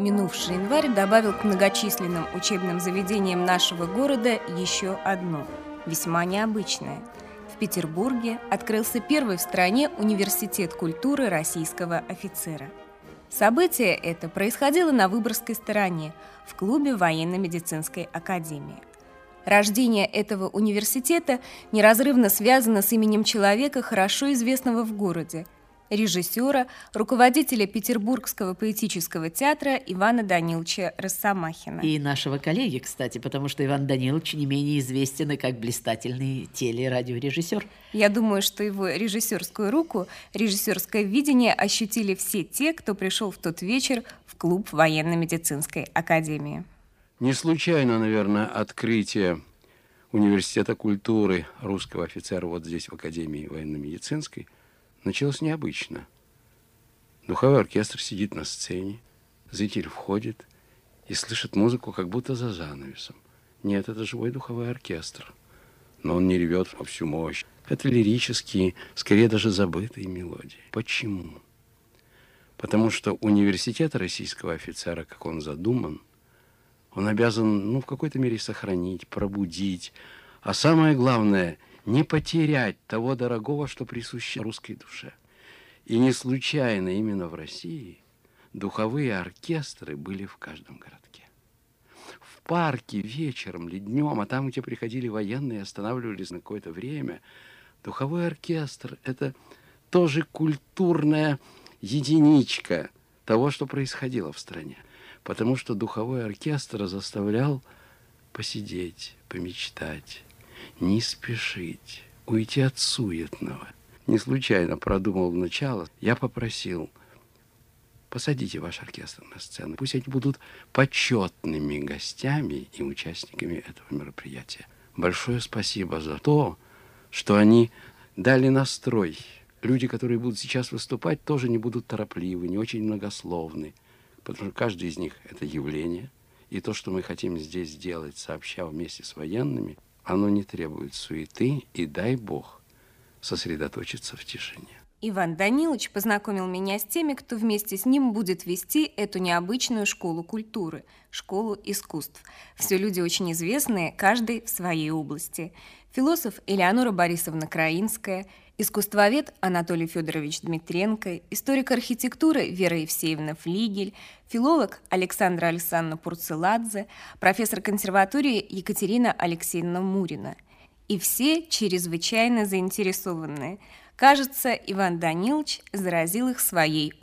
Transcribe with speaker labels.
Speaker 1: минувший январь добавил к многочисленным учебным заведениям нашего города еще одно, весьма необычное. В Петербурге открылся первый в стране университет культуры российского офицера. Событие это происходило на Выборгской стороне, в клубе военно-медицинской академии. Рождение этого университета неразрывно связано с именем человека, хорошо известного в городе, режиссера, руководителя Петербургского поэтического театра Ивана Даниловича Росомахина.
Speaker 2: И нашего коллеги, кстати, потому что Иван Данилович не менее известен и как блистательный теле- и радиорежиссер.
Speaker 1: Я думаю, что его режиссерскую руку, режиссерское видение ощутили все те, кто пришел в тот вечер в клуб военно-медицинской академии.
Speaker 3: Не случайно, наверное, открытие университета культуры русского офицера вот здесь, в Академии военно-медицинской, началось необычно. Духовой оркестр сидит на сцене, зритель входит и слышит музыку как будто за занавесом. Нет, это живой духовой оркестр, но он не ревет во всю мощь. Это лирические, скорее даже забытые мелодии. Почему? Потому что университет российского офицера, как он задуман, он обязан, в какой-то мере сохранить, пробудить, а самое главное – не потерять того дорогого, что присуще русской душе. И не случайно именно в России духовые оркестры были в каждом городке. В парке вечером или днем, а там, где приходили военные, останавливались на какое-то время, духовой оркестр – это тоже культурная единичка того, что происходило в стране. Потому что духовой оркестр заставлял посидеть, помечтать, не спешить, уйти от суетного. Не случайно продумал начало. Я попросил, посадите ваш оркестр на сцену. Пусть они будут почетными гостями и участниками этого мероприятия. Большое спасибо за то, что они дали настрой. Люди, которые будут сейчас выступать, тоже не будут торопливы, не очень многословны. Потому что каждый из них – это явление. И то, что мы хотим здесь сделать, сообща вместе с военными, оно не требует суеты, и дай Бог сосредоточиться в тишине.
Speaker 1: Иван Данилович познакомил меня с теми, кто вместе с ним будет вести эту необычную школу культуры, школу искусств. Все люди очень известные, каждый в своей области. Философ Элеонора Борисовна Краинская, искусствовед Анатолий Федорович Дмитренко, историк архитектуры Вера Евсеевна Флигель, филолог Александра Александровна Пурцеладзе, профессор консерватории Екатерина Алексеевна Мурина. И все чрезвычайно заинтересованные. Кажется, Иван Данилович заразил их своей